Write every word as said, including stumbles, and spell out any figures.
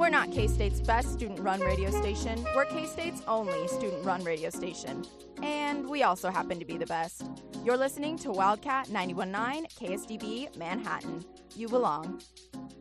We're not K-State's best student-run radio station. We're K-State's only student-run radio station. And we also happen to be the best. You're listening to Wildcat ninety-one point nine K S D B Manhattan. You belong.